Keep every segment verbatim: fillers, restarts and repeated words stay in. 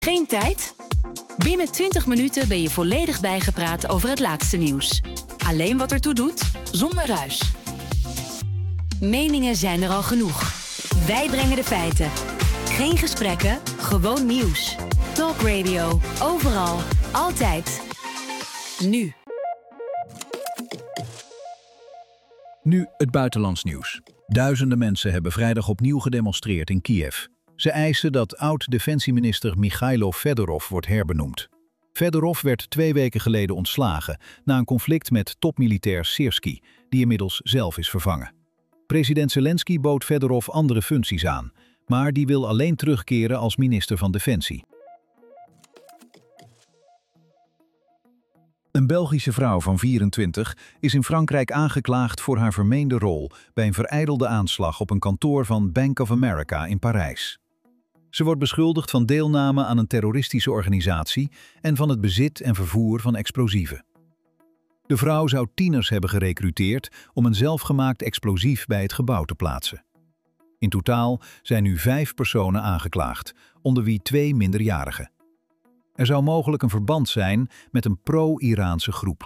Geen tijd? Binnen twintig minuten ben je volledig bijgepraat over het laatste nieuws. Alleen wat ertoe doet, zonder ruis. Meningen zijn er al genoeg. Wij brengen de feiten. Geen gesprekken, gewoon nieuws. Talk Radio, overal, altijd. Nu. Nu het buitenlands nieuws. Duizenden mensen hebben vrijdag opnieuw gedemonstreerd in Kiev. Ze eisen dat oud-defensieminister Michailo Fedorov wordt herbenoemd. Fedorov werd twee weken geleden ontslagen na een conflict met topmilitair Syrski, die inmiddels zelf is vervangen. President Zelensky bood Fedorov andere functies aan, maar die wil alleen terugkeren als minister van Defensie. Een Belgische vrouw van vierentwintig is in Frankrijk aangeklaagd voor haar vermeende rol bij een verijdelde aanslag op een kantoor van Bank of America in Parijs. Ze wordt beschuldigd van deelname aan een terroristische organisatie en van het bezit en vervoer van explosieven. De vrouw zou tieners hebben gerekruteerd om een zelfgemaakt explosief bij het gebouw te plaatsen. In totaal zijn nu vijf personen aangeklaagd, onder wie twee minderjarigen. Er zou mogelijk een verband zijn met een pro-Iraanse groep.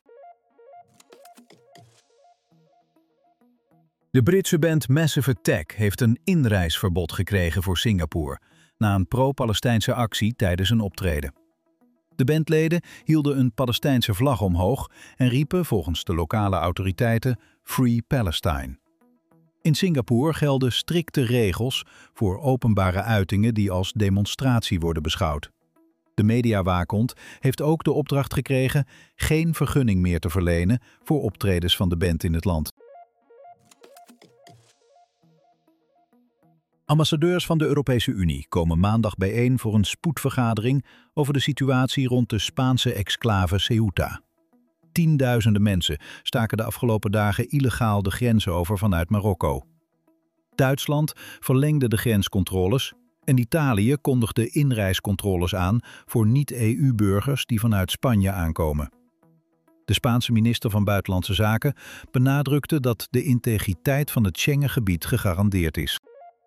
De Britse band Massive Attack heeft een inreisverbod gekregen voor Singapore na een pro-Palestijnse actie tijdens een optreden. De bandleden hielden een Palestijnse vlag omhoog en riepen volgens de lokale autoriteiten Free Palestine. In Singapore gelden strikte regels voor openbare uitingen die als demonstratie worden beschouwd. De mediawaakhond heeft ook de opdracht gekregen geen vergunning meer te verlenen voor optredens van de band in het land. Ambassadeurs van de Europese Unie komen maandag bijeen voor een spoedvergadering over de situatie rond de Spaanse exclave Ceuta. Tienduizenden mensen staken de afgelopen dagen illegaal de grens over vanuit Marokko. Duitsland verlengde de grenscontroles en Italië kondigde inreiscontroles aan voor niet-E U-burgers die vanuit Spanje aankomen. De Spaanse minister van Buitenlandse Zaken benadrukte dat de integriteit van het Schengengebied gegarandeerd is.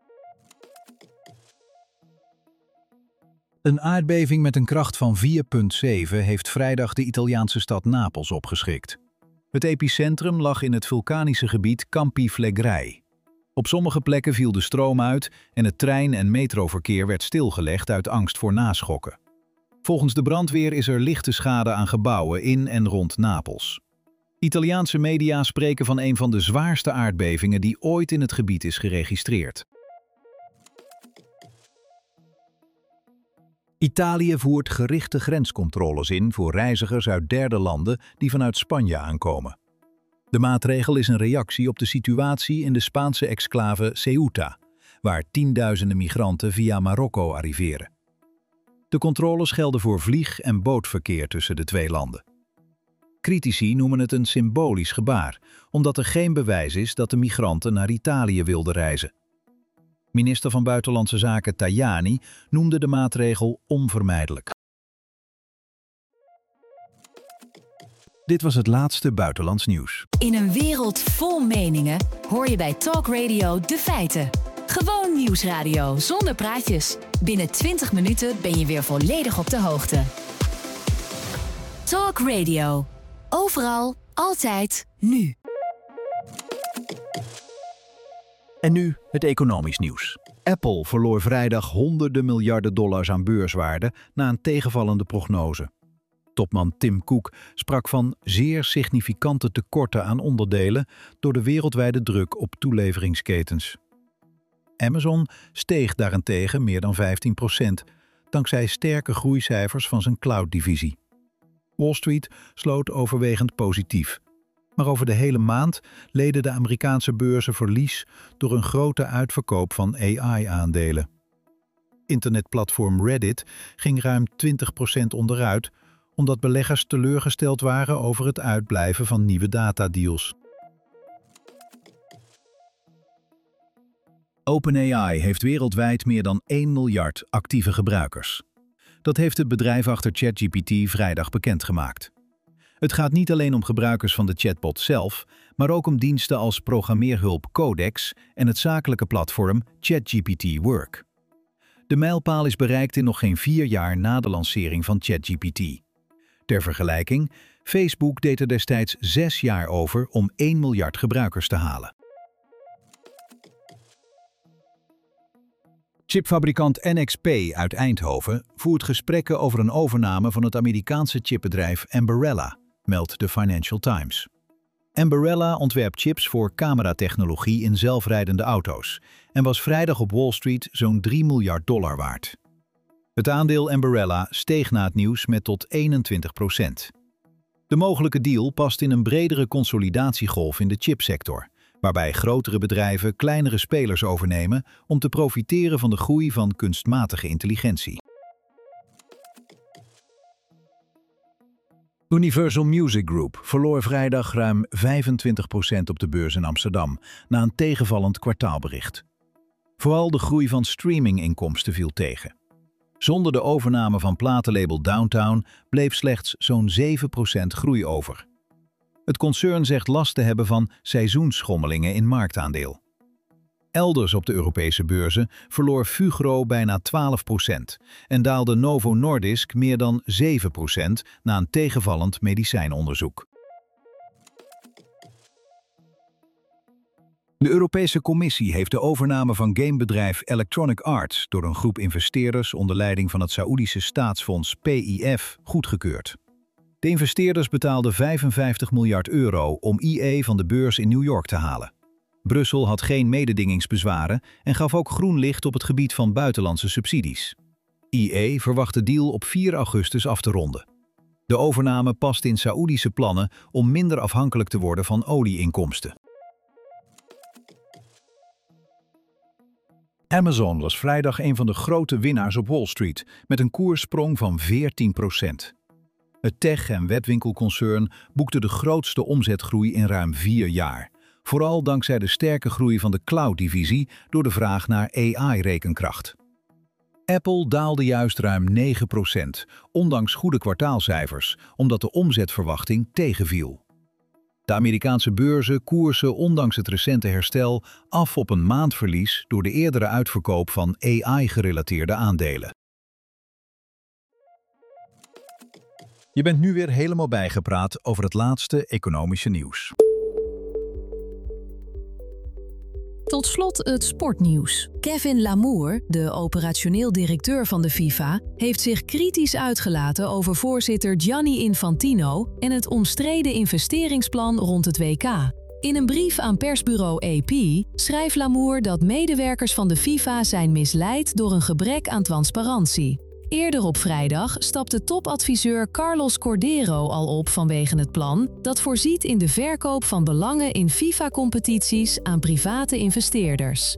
Een aardbeving met een kracht van vier komma zeven heeft vrijdag de Italiaanse stad Napels opgeschrikt. Het epicentrum lag in het vulkanische gebied Campi Flegrei. Op sommige plekken viel de stroom uit en het trein- en metroverkeer werd stilgelegd uit angst voor naschokken. Volgens de brandweer is er lichte schade aan gebouwen in en rond Napels. Italiaanse media spreken van een van de zwaarste aardbevingen die ooit in het gebied is geregistreerd. Italië voert gerichte grenscontroles in voor reizigers uit derde landen die vanuit Spanje aankomen. De maatregel is een reactie op de situatie in de Spaanse exclave Ceuta, waar tienduizenden migranten via Marokko arriveren. De controles gelden voor vlieg- en bootverkeer tussen de twee landen. Critici noemen het een symbolisch gebaar, omdat er geen bewijs is dat de migranten naar Italië wilden reizen. Minister van Buitenlandse Zaken Tajani noemde de maatregel onvermijdelijk. Dit was het laatste buitenlands nieuws. In een wereld vol meningen hoor je bij Talk Radio de feiten. Gewoon nieuwsradio zonder praatjes. Binnen twintig minuten ben je weer volledig op de hoogte. Talk Radio. Overal, altijd, nu. En nu het economisch nieuws. Apple verloor vrijdag honderden miljarden dollars aan beurswaarde na een tegenvallende prognose. Topman Tim Cook sprak van zeer significante tekorten aan onderdelen door de wereldwijde druk op toeleveringsketens. Amazon steeg daarentegen meer dan vijftien procent, dankzij sterke groeicijfers van zijn cloud-divisie. Wall Street sloot overwegend positief. Maar over de hele maand leden de Amerikaanse beurzen verlies door een grote uitverkoop van A I-aandelen. Internetplatform Reddit ging ruim twintig procent onderuit, omdat beleggers teleurgesteld waren over het uitblijven van nieuwe datadeals. OpenAI heeft wereldwijd meer dan één miljard actieve gebruikers. Dat heeft het bedrijf achter ChatGPT vrijdag bekendgemaakt. Het gaat niet alleen om gebruikers van de chatbot zelf, maar ook om diensten als programmeerhulp Codex en het zakelijke platform ChatGPT Work. De mijlpaal is bereikt in nog geen vier jaar na de lancering van ChatGPT. Ter vergelijking, Facebook deed er destijds zes jaar over om één miljard gebruikers te halen. Chipfabrikant N X P uit Eindhoven voert gesprekken over een overname van het Amerikaanse chipbedrijf Ambarella, meldt de Financial Times. Ambarella ontwerpt chips voor cameratechnologie in zelfrijdende auto's en was vrijdag op Wall Street zo'n drie miljard dollar waard. Het aandeel Ambarella steeg na het nieuws met tot eenentwintig procent. De mogelijke deal past in een bredere consolidatiegolf in de chipsector, waarbij grotere bedrijven kleinere spelers overnemen om te profiteren van de groei van kunstmatige intelligentie. Universal Music Group verloor vrijdag ruim vijfentwintig procent op de beurs in Amsterdam na een tegenvallend kwartaalbericht. Vooral de groei van streaminginkomsten viel tegen. Zonder de overname van platenlabel Downtown bleef slechts zo'n zeven procent groei over. Het concern zegt last te hebben van seizoensschommelingen in marktaandeel. Elders op de Europese beurzen verloor Fugro bijna twaalf procent en daalde Novo Nordisk meer dan zeven procent na een tegenvallend medicijnonderzoek. De Europese Commissie heeft de overname van gamebedrijf Electronic Arts door een groep investeerders onder leiding van het Saoedische staatsfonds P I F goedgekeurd. De investeerders betaalden vijfenvijftig miljard euro om I E van de beurs in New York te halen. Brussel had geen mededingingsbezwaren en gaf ook groen licht op het gebied van buitenlandse subsidies. I E verwacht de deal op vier augustus af te ronden. De overname past in Saoedische plannen om minder afhankelijk te worden van olieinkomsten. Amazon was vrijdag een van de grote winnaars op Wall Street met een koerssprong van veertien procent. Het tech- en webwinkelconcern boekte de grootste omzetgroei in ruim vier jaar. Vooral dankzij de sterke groei van de cloud-divisie door de vraag naar A I-rekenkracht. Apple daalde juist ruim negen procent, ondanks goede kwartaalcijfers, omdat de omzetverwachting tegenviel. De Amerikaanse beurzen koersen ondanks het recente herstel af op een maandverlies door de eerdere uitverkoop van A I-gerelateerde aandelen. Je bent nu weer helemaal bijgepraat over het laatste economische nieuws. Tot slot het sportnieuws. Kevin Lamour, de operationeel directeur van de FIFA, heeft zich kritisch uitgelaten over voorzitter Gianni Infantino en het omstreden investeringsplan rond het W K. In een brief aan persbureau A P schrijft Lamour dat medewerkers van de FIFA zijn misleid door een gebrek aan transparantie. Eerder op vrijdag stapte topadviseur Carlos Cordero al op vanwege het plan dat voorziet in de verkoop van belangen in FIFA-competities aan private investeerders.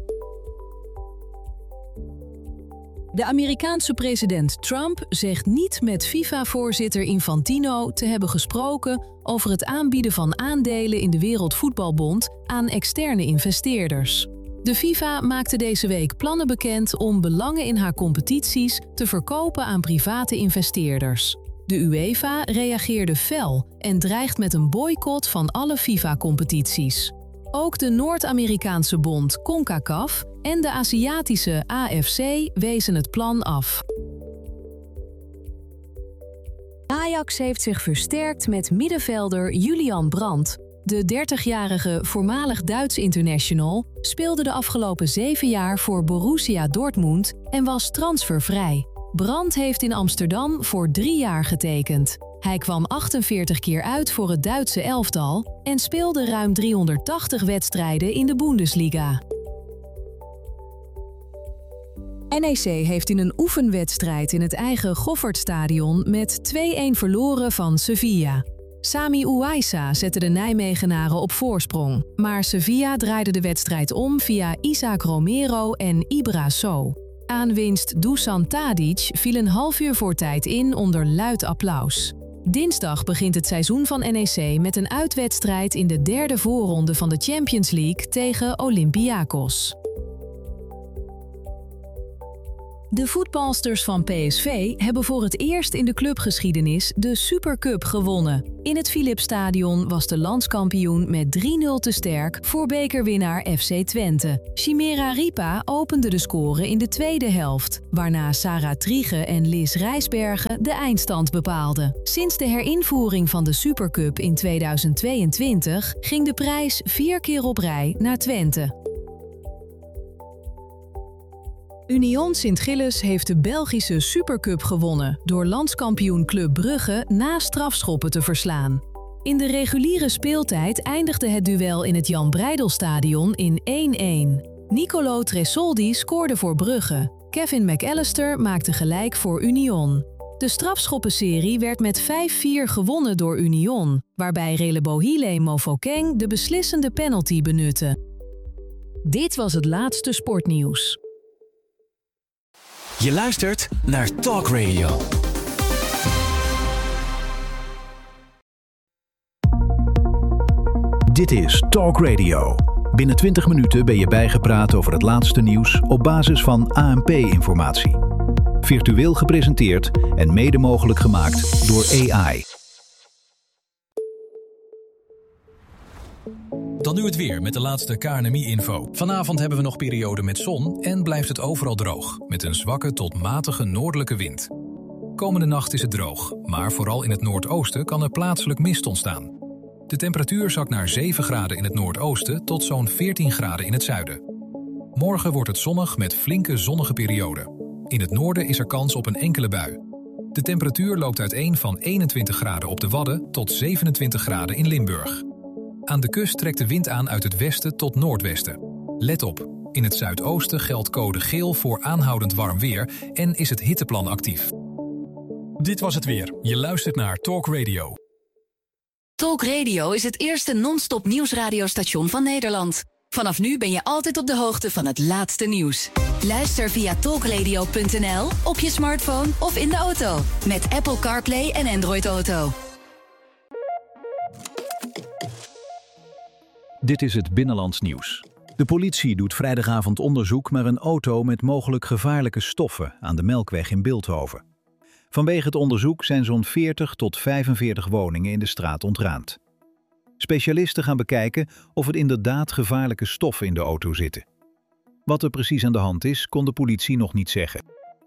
De Amerikaanse president Trump zegt niet met FIFA-voorzitter Infantino te hebben gesproken over het aanbieden van aandelen in de Wereldvoetbalbond aan externe investeerders. De FIFA maakte deze week plannen bekend om belangen in haar competities te verkopen aan private investeerders. De UEFA reageerde fel en dreigt met een boycott van alle FIFA-competities. Ook de Noord-Amerikaanse bond CONCACAF en de Aziatische A F C wezen het plan af. Ajax heeft zich versterkt met middenvelder Julian Brandt. De dertigjarige voormalig Duits international speelde de afgelopen zeven jaar voor Borussia Dortmund en was transfervrij. Brandt heeft in Amsterdam voor drie jaar getekend. Hij kwam achtenveertig keer uit voor het Duitse elftal en speelde ruim driehonderdtachtig wedstrijden in de Bundesliga. N E C heeft in een oefenwedstrijd in het eigen Goffertstadion met twee-een verloren van Sevilla. Sami Ouaissa zette de Nijmegenaren op voorsprong, maar Sevilla draaide de wedstrijd om via Isaac Romero en Ibra Sow. Aanwinst Dusan Tadic viel een half uur voor tijd in onder luid applaus. Dinsdag begint het seizoen van N E C met een uitwedstrijd in de derde voorronde van de Champions League tegen Olympiakos. De voetbalsters van P S V hebben voor het eerst in de clubgeschiedenis de Supercup gewonnen. In het Philipsstadion was de landskampioen met drie nul te sterk voor bekerwinnaar F C Twente. Chimera Ripa opende de score in de tweede helft, waarna Sarah Triege en Liz Rijsbergen de eindstand bepaalden. Sinds de herinvoering van de Supercup in tweeduizend tweeëntwintig ging de prijs vier keer op rij naar Twente. Union Sint-Gilles heeft de Belgische Supercup gewonnen door landskampioen Club Brugge na strafschoppen te verslaan. In de reguliere speeltijd eindigde het duel in het Jan Breydel-stadion in één-één. Nicolo Tresoldi scoorde voor Brugge. Kevin McAllister maakte gelijk voor Union. De strafschoppenserie werd met vijf vier gewonnen door Union, waarbij Relebohile Mofokeng de beslissende penalty benutte. Dit was het laatste sportnieuws. Je luistert naar Talk Radio. Dit is Talk Radio. Binnen twintig minuten ben je bijgepraat over het laatste nieuws op basis van A N P-informatie. Virtueel gepresenteerd en mede mogelijk gemaakt door A I. Dan nu het weer met de laatste K N M I-info. Vanavond hebben we nog periode met zon en blijft het overal droog, met een zwakke tot matige noordelijke wind. Komende nacht is het droog, maar vooral in het noordoosten kan er plaatselijk mist ontstaan. De temperatuur zakt naar zeven graden in het noordoosten tot zo'n veertien graden in het zuiden. Morgen wordt het zonnig met flinke zonnige perioden. In het noorden is er kans op een enkele bui. De temperatuur loopt uiteen van eenentwintig graden op de Wadden tot zevenentwintig graden in Limburg. Aan de kust trekt de wind aan uit het westen tot noordwesten. Let op, in het zuidoosten geldt code geel voor aanhoudend warm weer en is het hitteplan actief. Dit was het weer. Je luistert naar Talk Radio. Talk Radio is het eerste non-stop nieuwsradiostation van Nederland. Vanaf nu ben je altijd op de hoogte van het laatste nieuws. Luister via talkradio punt n l, op je smartphone of in de auto. Met Apple CarPlay en Android Auto. Dit is het Binnenlands nieuws. De politie doet vrijdagavond onderzoek naar een auto met mogelijk gevaarlijke stoffen aan de Melkweg in Bilthoven. Vanwege het onderzoek zijn zo'n veertig tot vijfenveertig woningen in de straat ontruimd. Specialisten gaan bekijken of er inderdaad gevaarlijke stoffen in de auto zitten. Wat er precies aan de hand is, kon de politie nog niet zeggen.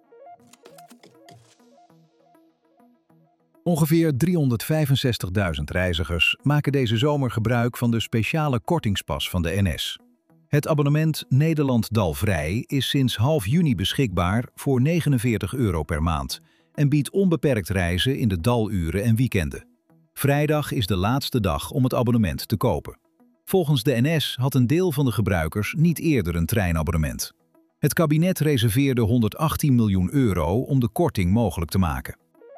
Ongeveer driehonderdvijfenzestigduizend reizigers maken deze zomer gebruik van de speciale kortingspas van de N S. Het abonnement Nederland Dalvrij is sinds half juni beschikbaar voor negenenveertig euro per maand en biedt onbeperkt reizen in de daluren en weekenden. Vrijdag is de laatste dag om het abonnement te kopen. Volgens de N S had een deel van de gebruikers niet eerder een treinabonnement. Het kabinet reserveerde honderdachttien miljoen euro om de korting mogelijk te maken.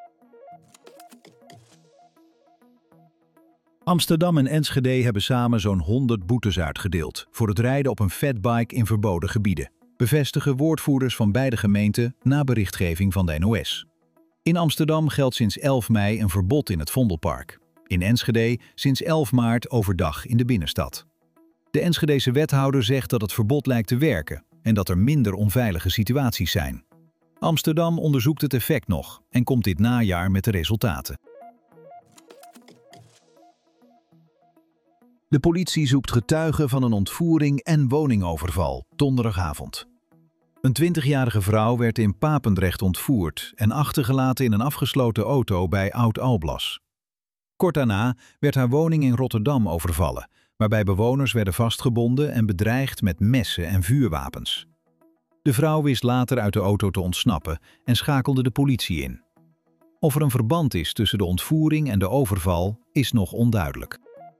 Amsterdam en Enschede hebben samen zo'n honderd boetes uitgedeeld voor het rijden op een fatbike in verboden gebieden, bevestigen woordvoerders van beide gemeenten na berichtgeving van de N O S. In Amsterdam geldt sinds elf mei een verbod in het Vondelpark. In Enschede sinds elf maart overdag in de binnenstad. De Enschedese wethouder zegt dat het verbod lijkt te werken en dat er minder onveilige situaties zijn. Amsterdam onderzoekt het effect nog en komt dit najaar met de resultaten. De politie zoekt getuigen van een ontvoering en woningoverval donderdagavond. Een twintigjarige vrouw werd in Papendrecht ontvoerd en achtergelaten in een afgesloten auto bij Oud-Alblas. Kort daarna werd haar woning in Rotterdam overvallen, waarbij bewoners werden vastgebonden en bedreigd met messen en vuurwapens. De vrouw wist later uit de auto te ontsnappen en schakelde de politie in. Of er een verband is tussen de ontvoering en de overval is nog onduidelijk.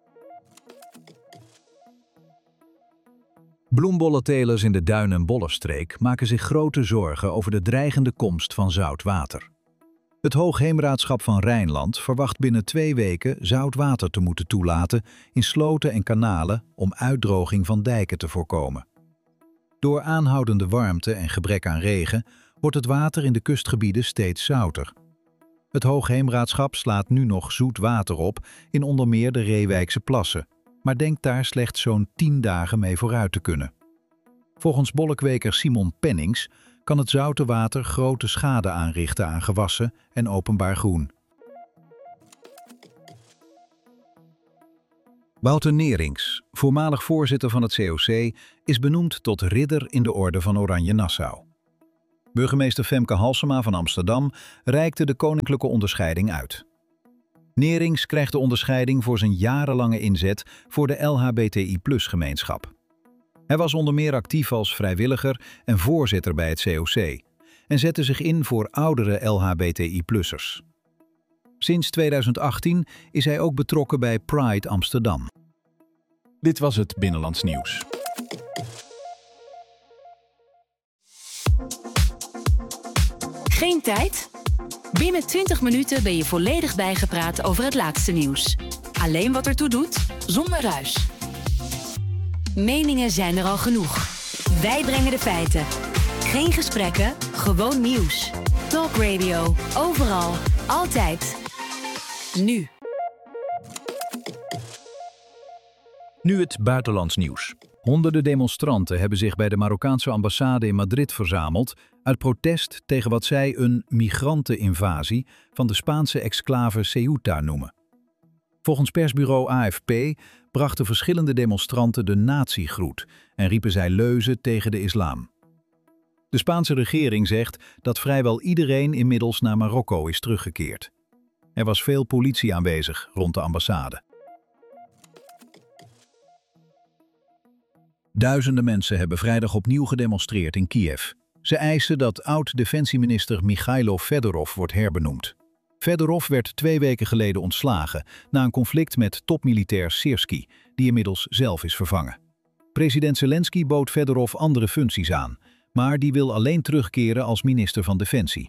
Bloembollentelers in de Duin- en Bollenstreek maken zich grote zorgen over de dreigende komst van zout water. Het Hoogheemraadschap van Rijnland verwacht binnen twee weken zout water te moeten toelaten in sloten en kanalen om uitdroging van dijken te voorkomen. Door aanhoudende warmte en gebrek aan regen wordt het water in de kustgebieden steeds zouter. Het Hoogheemraadschap slaat nu nog zoet water op in onder meer de Reewijkse plassen, maar denkt daar slechts zo'n tien dagen mee vooruit te kunnen. Volgens bollekweker Simon Pennings kan het zoute water grote schade aanrichten aan gewassen en openbaar groen. Wouter Neerings, voormalig voorzitter van het C O C, is benoemd tot ridder in de Orde van Oranje Nassau. Burgemeester Femke Halsema van Amsterdam reikte de koninklijke onderscheiding uit. Neerings krijgt de onderscheiding voor zijn jarenlange inzet voor de L H B T I plus gemeenschap. Hij was onder meer actief als vrijwilliger en voorzitter bij het C O C en zette zich in voor oudere L H B T I plussers. Sinds tweeduizend achttien is hij ook betrokken bij Pride Amsterdam. Dit was het Binnenlands Nieuws. Geen tijd? Binnen twintig minuten ben je volledig bijgepraat over het laatste nieuws. Alleen wat ertoe doet, zonder ruis. Meningen zijn er al genoeg. Wij brengen de feiten. Geen gesprekken, gewoon nieuws. Talk Radio, overal, altijd. Nu. Nu het buitenlands nieuws. Honderden demonstranten hebben zich bij de Marokkaanse ambassade in Madrid verzameld uit protest tegen wat zij een migranteninvasie van de Spaanse exclave Ceuta noemen. Volgens persbureau A F P brachten verschillende demonstranten de nazi-groet en riepen zij leuzen tegen de islam. De Spaanse regering zegt dat vrijwel iedereen inmiddels naar Marokko is teruggekeerd. Er was veel politie aanwezig rond de ambassade. Duizenden mensen hebben vrijdag opnieuw gedemonstreerd in Kiev. Ze eisen dat oud-defensieminister Michailo Fedorov wordt herbenoemd. Fedorov werd twee weken geleden ontslagen na een conflict met topmilitair Sirski, die inmiddels zelf is vervangen. President Zelensky bood Fedorov andere functies aan, maar die wil alleen terugkeren als minister van Defensie.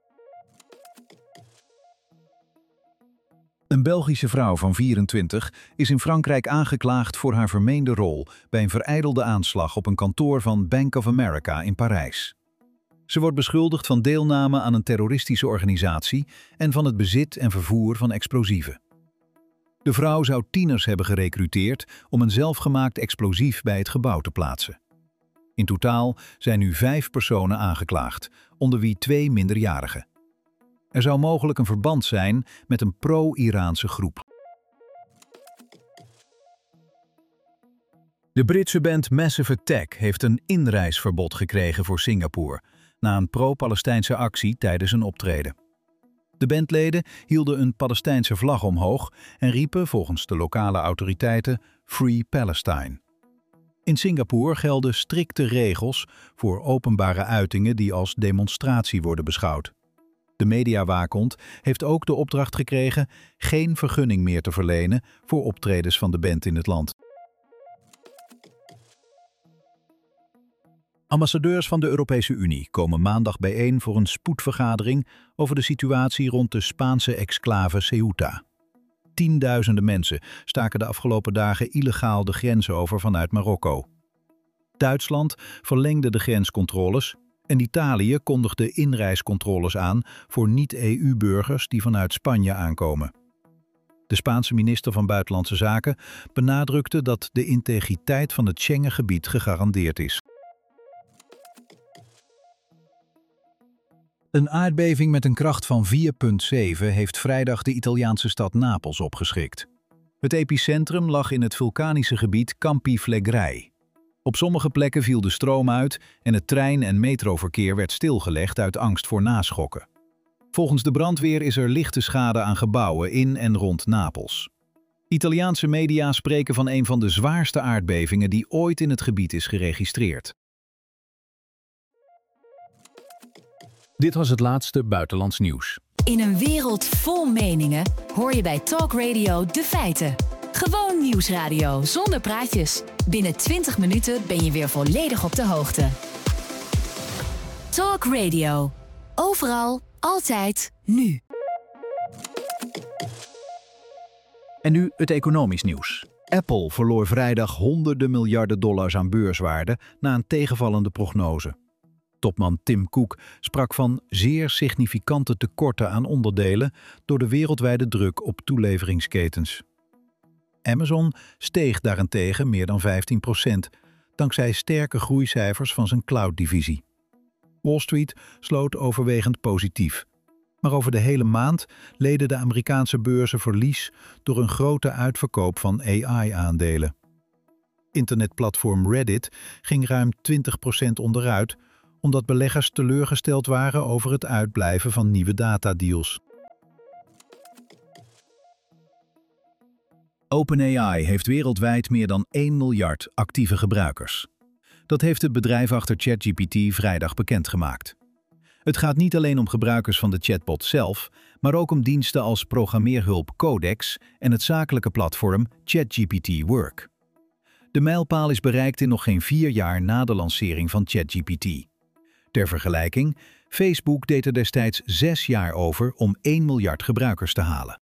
Een Belgische vrouw van vierentwintig is in Frankrijk aangeklaagd voor haar vermeende rol bij een verijdelde aanslag op een kantoor van Bank of America in Parijs. Ze wordt beschuldigd van deelname aan een terroristische organisatie en van het bezit en vervoer van explosieven. De vrouw zou tieners hebben gerekruteerd om een zelfgemaakt explosief bij het gebouw te plaatsen. In totaal zijn nu vijf personen aangeklaagd, onder wie twee minderjarigen. Er zou mogelijk een verband zijn met een pro-Iraanse groep. De Britse band Massive Attack heeft een inreisverbod gekregen voor Singapore na een pro-Palestijnse actie tijdens een optreden. De bandleden hielden een Palestijnse vlag omhoog en riepen volgens de lokale autoriteiten Free Palestine. In Singapore gelden strikte regels voor openbare uitingen die als demonstratie worden beschouwd. De mediawaakhond heeft ook de opdracht gekregen geen vergunning meer te verlenen voor optredens van de band in het land. Ambassadeurs van de Europese Unie komen maandag bijeen voor een spoedvergadering over de situatie rond de Spaanse exclave Ceuta. Tienduizenden mensen staken de afgelopen dagen illegaal de grens over vanuit Marokko. Duitsland verlengde de grenscontroles en Italië kondigde inreiscontroles aan voor niet-E U-burgers die vanuit Spanje aankomen. De Spaanse minister van Buitenlandse Zaken benadrukte dat de integriteit van het Schengengebied gegarandeerd is. Een aardbeving met een kracht van vier komma zeven heeft vrijdag de Italiaanse stad Napels opgeschrikt. Het epicentrum lag in het vulkanische gebied Campi Flegrei. Op sommige plekken viel de stroom uit en het trein- en metroverkeer werd stilgelegd uit angst voor naschokken. Volgens de brandweer is er lichte schade aan gebouwen in en rond Napels. Italiaanse media spreken van een van de zwaarste aardbevingen die ooit in het gebied is geregistreerd. Dit was het laatste buitenlands nieuws. In een wereld vol meningen hoor je bij Talk Radio de feiten. Gewoon nieuwsradio zonder praatjes. Binnen twintig minuten ben je weer volledig op de hoogte. Talk Radio. Overal, altijd, nu. En nu het economisch nieuws. Apple verloor vrijdag honderden miljarden dollars aan beurswaarde na een tegenvallende prognose. Topman Tim Cook sprak van zeer significante tekorten aan onderdelen door de wereldwijde druk op toeleveringsketens. Amazon steeg daarentegen meer dan vijftien procent, dankzij sterke groeicijfers van zijn cloud-divisie. Wall Street sloot overwegend positief. Maar over de hele maand leden de Amerikaanse beurzen verlies door een grote uitverkoop van A I-aandelen. Internetplatform Reddit ging ruim twintig procent onderuit, omdat beleggers teleurgesteld waren over het uitblijven van nieuwe datadeals. OpenAI heeft wereldwijd meer dan één miljard actieve gebruikers. Dat heeft het bedrijf achter ChatGPT vrijdag bekendgemaakt. Het gaat niet alleen om gebruikers van de chatbot zelf, maar ook om diensten als programmeerhulp Codex en het zakelijke platform ChatGPT Work. De mijlpaal is bereikt in nog geen vier jaar na de lancering van ChatGPT. Ter vergelijking, Facebook deed er destijds zes jaar over om één miljard gebruikers te halen.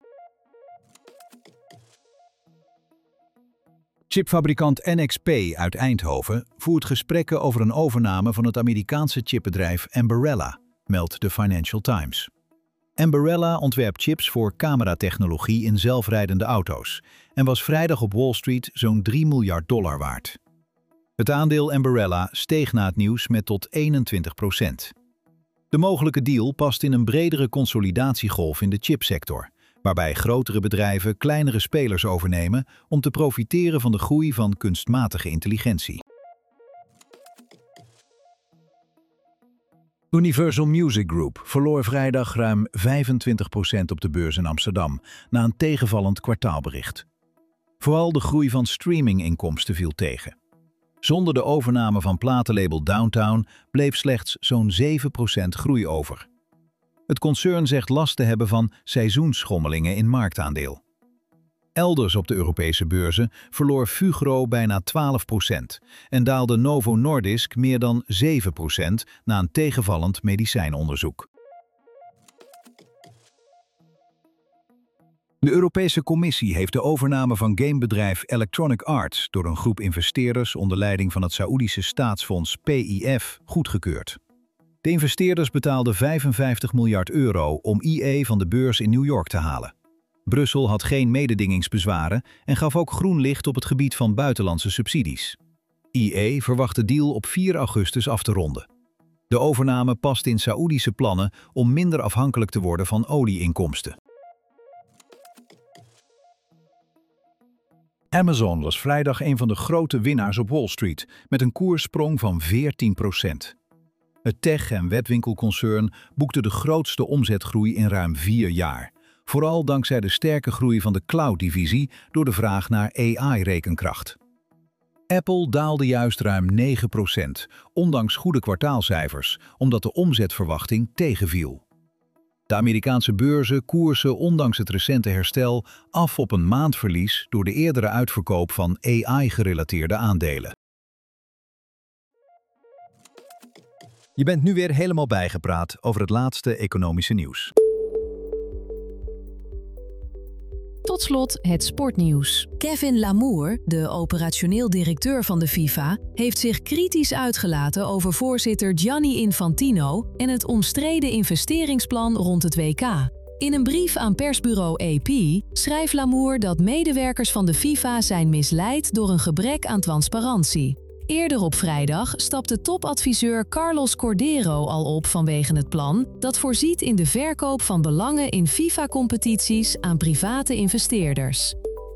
Chipfabrikant N X P uit Eindhoven voert gesprekken over een overname van het Amerikaanse chipbedrijf Ambarella, meldt de Financial Times. Ambarella ontwerpt chips voor cameratechnologie in zelfrijdende auto's en was vrijdag op Wall Street zo'n drie miljard dollar waard. Het aandeel Ambarella steeg na het nieuws met tot eenentwintig procent. De mogelijke deal past in een bredere consolidatiegolf in de chipsector, waarbij grotere bedrijven kleinere spelers overnemen om te profiteren van de groei van kunstmatige intelligentie. Universal Music Group verloor vrijdag ruim vijfentwintig procent op de beurs in Amsterdam na een tegenvallend kwartaalbericht. Vooral de groei van streaminginkomsten viel tegen. Zonder de overname van platenlabel Downtown bleef slechts zo'n zeven procent groei over. Het concern zegt last te hebben van seizoensschommelingen in marktaandeel. Elders op de Europese beurzen verloor Fugro bijna twaalf procent en daalde Novo Nordisk meer dan zeven procent na een tegenvallend medicijnonderzoek. De Europese Commissie heeft de overname van gamebedrijf Electronic Arts door een groep investeerders onder leiding van het Saoedische staatsfonds P I F goedgekeurd. De investeerders betaalden vijfenvijftig miljard euro om I E van de beurs in New York te halen. Brussel had geen mededingingsbezwaren en gaf ook groen licht op het gebied van buitenlandse subsidies. I E verwacht de deal op vier augustus af te ronden. De overname past in Saoedische plannen om minder afhankelijk te worden van olieinkomsten. Amazon was vrijdag een van de grote winnaars op Wall Street met een koerssprong van veertien procent. Het tech- en webwinkelconcern boekte de grootste omzetgroei in ruim vier jaar. Vooral dankzij de sterke groei van de cloud-divisie door de vraag naar A I-rekenkracht. Apple daalde juist ruim negen procent, ondanks goede kwartaalcijfers, omdat de omzetverwachting tegenviel. De Amerikaanse beurzen koersen ondanks het recente herstel af op een maandverlies door de eerdere uitverkoop van A I-gerelateerde aandelen. Je bent nu weer helemaal bijgepraat over het laatste economische nieuws. Tot slot het sportnieuws. Kevin Lamour, de operationeel directeur van de FIFA, heeft zich kritisch uitgelaten over voorzitter Gianni Infantino en het omstreden investeringsplan rond het W K. In een brief aan persbureau A P schrijft Lamour dat medewerkers van de FIFA zijn misleid door een gebrek aan transparantie. Eerder op vrijdag stapte topadviseur Carlos Cordero al op vanwege het plan dat voorziet in de verkoop van belangen in FIFA-competities aan private investeerders.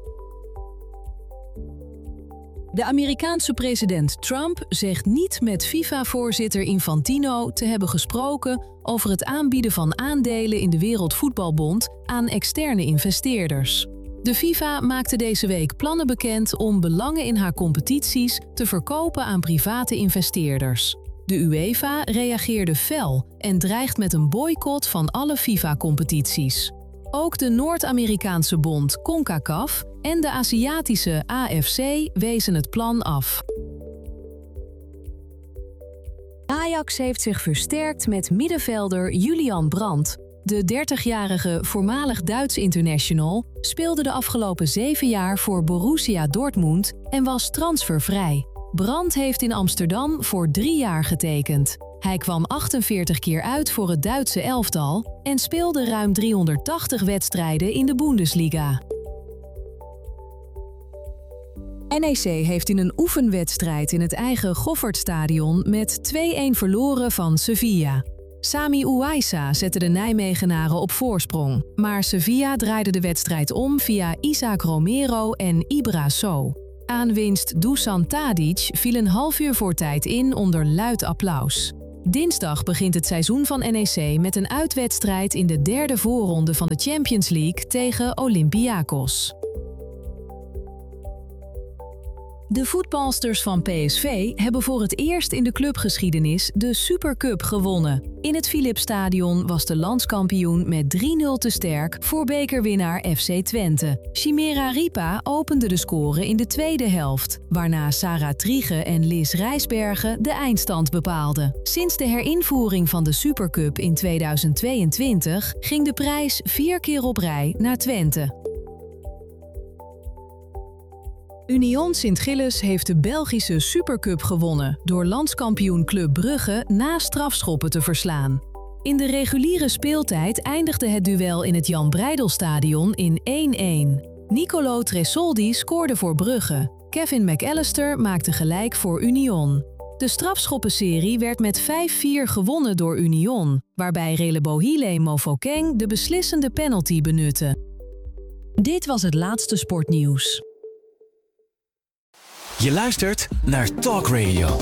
De Amerikaanse president Trump zegt niet met FIFA-voorzitter Infantino te hebben gesproken over het aanbieden van aandelen in de Wereldvoetbalbond aan externe investeerders. De FIFA maakte deze week plannen bekend om belangen in haar competities te verkopen aan private investeerders. De UEFA reageerde fel en dreigt met een boycott van alle FIFA-competities. Ook de Noord-Amerikaanse bond CONCACAF en de Aziatische A F C wezen het plan af. Ajax heeft zich versterkt met middenvelder Julian Brandt. De dertigjarige voormalig Duits international speelde de afgelopen zeven jaar voor Borussia Dortmund en was transfervrij. Brandt heeft in Amsterdam voor drie jaar getekend. Hij kwam achtenveertig keer uit voor het Duitse elftal en speelde ruim driehonderdtachtig wedstrijden in de Bundesliga. N E C heeft in een oefenwedstrijd in het eigen Goffertstadion met twee-een verloren van Sevilla. Sami Ouaissa zette de Nijmegenaren op voorsprong, maar Sevilla draaide de wedstrijd om via Isaac Romero en Ibra Sow. Aanwinst Dusan Tadic viel een half uur voor tijd in onder luid applaus. Dinsdag begint het seizoen van N E C met een uitwedstrijd in de derde voorronde van de Champions League tegen Olympiakos. De voetbalsters van P S V hebben voor het eerst in de clubgeschiedenis de Supercup gewonnen. In het Philipsstadion was de landskampioen met drie nul te sterk voor bekerwinnaar F C Twente. Chimera Ripa opende de score in de tweede helft, waarna Sarah Trige en Liz Rijsbergen de eindstand bepaalden. Sinds de herinvoering van de Supercup in tweeduizend tweeëntwintig ging de prijs vier keer op rij naar Twente. Union Sint-Gilles heeft de Belgische Supercup gewonnen door landskampioen Club Brugge na strafschoppen te verslaan. In de reguliere speeltijd eindigde het duel in het Jan Breidelstadion in één-één. Nicolo Tresoldi scoorde voor Brugge. Kevin McAllister maakte gelijk voor Union. De strafschoppenserie werd met vijf vier gewonnen door Union, waarbij Relebohile Mofokeng de beslissende penalty benutte. Dit was het laatste sportnieuws. Je luistert naar Talk Radio.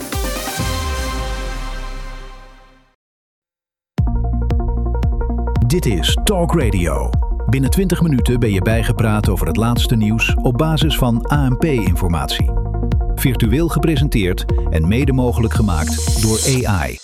Dit is Talk Radio. Binnen twintig minuten ben je bijgepraat over het laatste nieuws op basis van A N P-informatie. Virtueel gepresenteerd en mede mogelijk gemaakt door A I.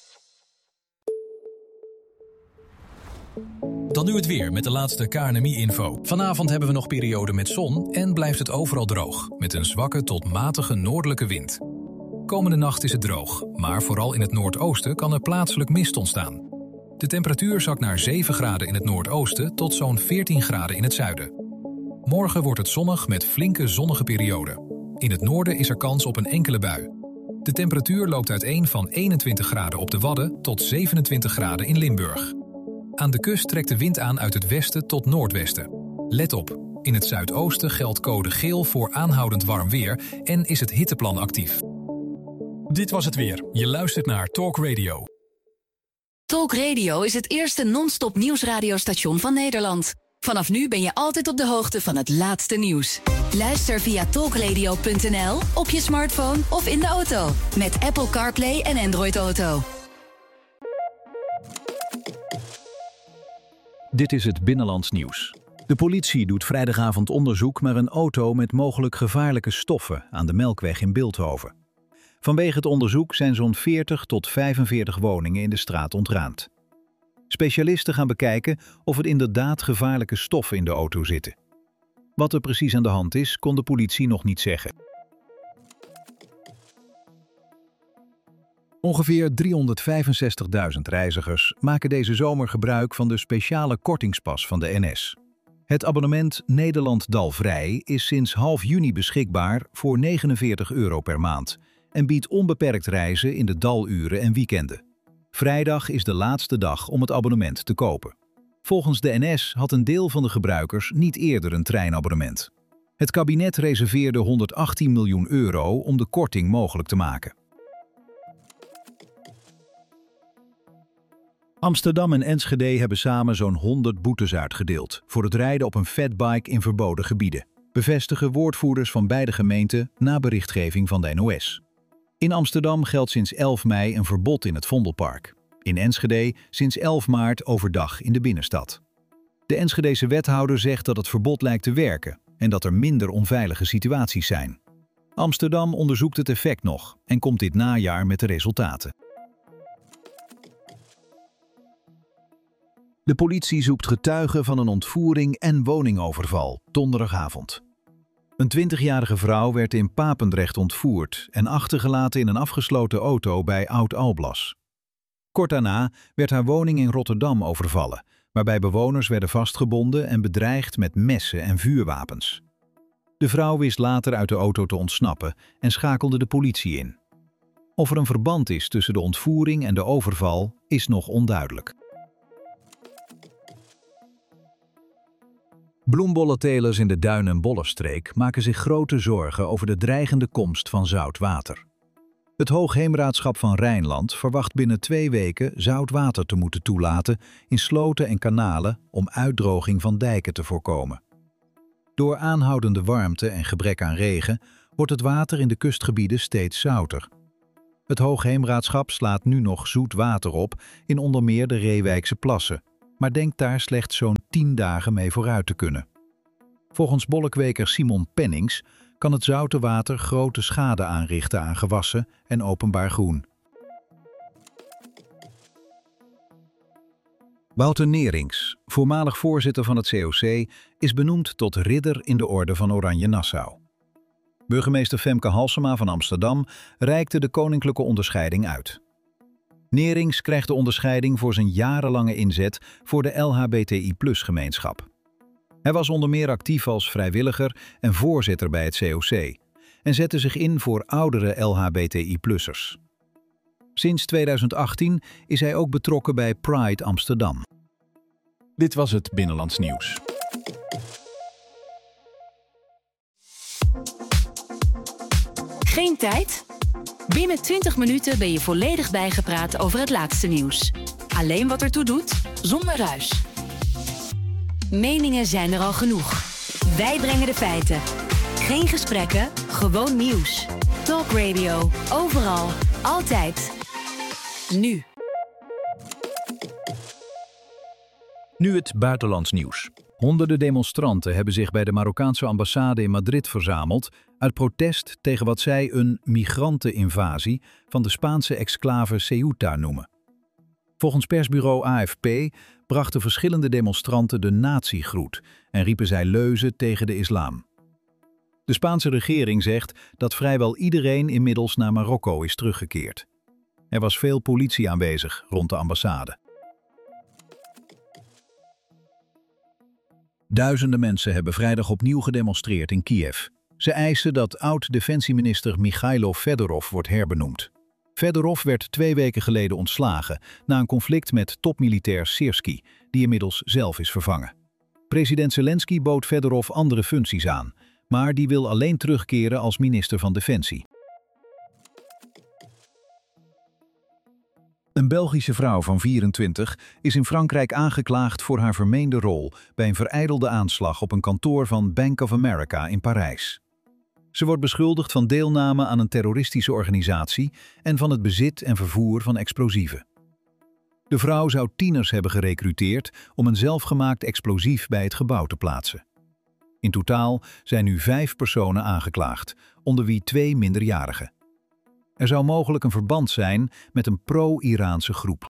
Dan nu het weer met de laatste K N M I-info. Vanavond hebben we nog perioden met zon en blijft het overal droog, met een zwakke tot matige noordelijke wind. Komende nacht is het droog, maar vooral in het noordoosten kan er plaatselijk mist ontstaan. De temperatuur zakt naar zeven graden in het noordoosten tot zo'n veertien graden in het zuiden. Morgen wordt het zonnig met flinke zonnige perioden. In het noorden is er kans op een enkele bui. De temperatuur loopt uiteen van eenentwintig graden op de Wadden tot zevenentwintig graden in Limburg. Aan de kust trekt de wind aan uit het westen tot noordwesten. Let op, in het zuidoosten geldt code geel voor aanhoudend warm weer en is het hitteplan actief. Dit was het weer. Je luistert naar Talk Radio. Talk Radio is het eerste non-stop nieuwsradiostation van Nederland. Vanaf nu ben je altijd op de hoogte van het laatste nieuws. Luister via talkradio punt n l, op je smartphone of in de auto. Met Apple CarPlay en Android Auto. Dit is het Binnenlands nieuws. De politie doet vrijdagavond onderzoek naar een auto met mogelijk gevaarlijke stoffen aan de Melkweg in Bilthoven. Vanwege het onderzoek zijn zo'n veertig tot vijfenveertig woningen in de straat ontruimd. Specialisten gaan bekijken of er inderdaad gevaarlijke stoffen in de auto zitten. Wat er precies aan de hand is, kon de politie nog niet zeggen. Ongeveer driehonderdvijfenzestigduizend reizigers maken deze zomer gebruik van de speciale kortingspas van de N S. Het abonnement Nederland Dalvrij is sinds half juni beschikbaar voor negenenveertig euro per maand en biedt onbeperkt reizen in de daluren en weekenden. Vrijdag is de laatste dag om het abonnement te kopen. Volgens de N S had een deel van de gebruikers niet eerder een treinabonnement. Het kabinet reserveerde honderdachttien miljoen euro om de korting mogelijk te maken. Amsterdam en Enschede hebben samen zo'n honderd boetes uitgedeeld voor het rijden op een fatbike in verboden gebieden, bevestigen woordvoerders van beide gemeenten na berichtgeving van de N O S. In Amsterdam geldt sinds elf mei een verbod in het Vondelpark. In Enschede sinds elf maart overdag in de binnenstad. De Enschedese wethouder zegt dat het verbod lijkt te werken en dat er minder onveilige situaties zijn. Amsterdam onderzoekt het effect nog en komt dit najaar met de resultaten. De politie zoekt getuigen van een ontvoering en woningoverval donderdagavond. Een twintigjarige vrouw werd in Papendrecht ontvoerd en achtergelaten in een afgesloten auto bij Oud-Alblas. Kort daarna werd haar woning in Rotterdam overvallen, waarbij bewoners werden vastgebonden en bedreigd met messen en vuurwapens. De vrouw wist later uit de auto te ontsnappen en schakelde de politie in. Of er een verband is tussen de ontvoering en de overval is nog onduidelijk. Bloembollentelers in de Duin- en Bollenstreek maken zich grote zorgen over de dreigende komst van zout water. Het Hoogheemraadschap van Rijnland verwacht binnen twee weken zout water te moeten toelaten in sloten en kanalen om uitdroging van dijken te voorkomen. Door aanhoudende warmte en gebrek aan regen wordt het water in de kustgebieden steeds zouter. Het Hoogheemraadschap slaat nu nog zoet water op in onder meer de Reewijkse plassen, maar denkt daar slechts zo'n tien dagen mee vooruit te kunnen. Volgens bollekweker Simon Pennings kan het zoute water grote schade aanrichten aan gewassen en openbaar groen. Wouter Neerings, voormalig voorzitter van het C O C, is benoemd tot ridder in de Orde van Oranje Nassau. Burgemeester Femke Halsema van Amsterdam reikte de koninklijke onderscheiding uit. Neerings krijgt de onderscheiding voor zijn jarenlange inzet voor de L H B T I plus gemeenschap. Hij was onder meer actief als vrijwilliger en voorzitter bij het C O C en zette zich in voor oudere L H B T I plussers. Sinds tweeduizend achttien is hij ook betrokken bij Pride Amsterdam. Dit was het Binnenlands Nieuws. Geen tijd? Binnen twintig minuten ben je volledig bijgepraat over het laatste nieuws. Alleen wat ertoe doet, zonder ruis. Meningen zijn er al genoeg. Wij brengen de feiten. Geen gesprekken, gewoon nieuws. Talk Radio, overal, altijd. Nu. Nu het buitenlands nieuws. Honderden demonstranten hebben zich bij de Marokkaanse ambassade in Madrid verzameld uit protest tegen wat zij een migranteninvasie van de Spaanse exclave Ceuta noemen. Volgens persbureau A F P brachten verschillende demonstranten de nazi-groet en riepen zij leuzen tegen de islam. De Spaanse regering zegt dat vrijwel iedereen inmiddels naar Marokko is teruggekeerd. Er was veel politie aanwezig rond de ambassade. Duizenden mensen hebben vrijdag opnieuw gedemonstreerd in Kiev. Ze eisen dat oud-defensieminister Michailo Fedorov wordt herbenoemd. Fedorov werd twee weken geleden ontslagen na een conflict met topmilitair Sirski, die inmiddels zelf is vervangen. President Zelensky bood Fedorov andere functies aan, maar die wil alleen terugkeren als minister van Defensie. Een Belgische vrouw van vierentwintig is in Frankrijk aangeklaagd voor haar vermeende rol bij een verijdelde aanslag op een kantoor van Bank of America in Parijs. Ze wordt beschuldigd van deelname aan een terroristische organisatie en van het bezit en vervoer van explosieven. De vrouw zou tieners hebben gerekruteerd om een zelfgemaakt explosief bij het gebouw te plaatsen. In totaal zijn nu vijf personen aangeklaagd, onder wie twee minderjarigen. Er zou mogelijk een verband zijn met een pro-Iraanse groep.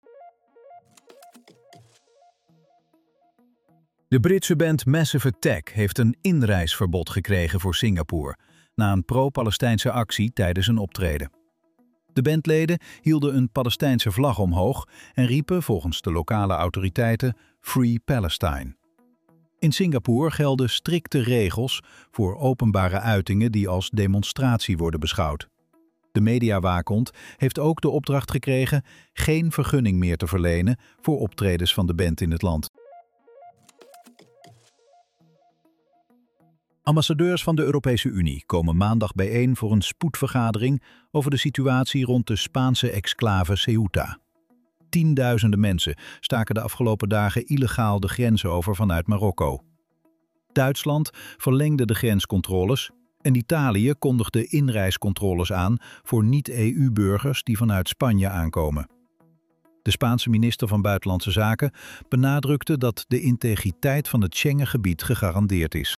De Britse band Massive Attack heeft een inreisverbod gekregen voor Singapore na een pro-Palestijnse actie tijdens een optreden. De bandleden hielden een Palestijnse vlag omhoog en riepen volgens de lokale autoriteiten Free Palestine. In Singapore gelden strikte regels voor openbare uitingen die als demonstratie worden beschouwd. De mediawaakhond heeft ook de opdracht gekregen geen vergunning meer te verlenen voor optredens van de band in het land. Ambassadeurs van de Europese Unie komen maandag bijeen voor een spoedvergadering over de situatie rond de Spaanse exclave Ceuta. Tienduizenden mensen staken de afgelopen dagen illegaal de grens over vanuit Marokko. Duitsland verlengde de grenscontroles en Italië kondigde inreiscontroles aan voor niet-E U-burgers die vanuit Spanje aankomen. De Spaanse minister van Buitenlandse Zaken benadrukte dat de integriteit van het Schengengebied gegarandeerd is.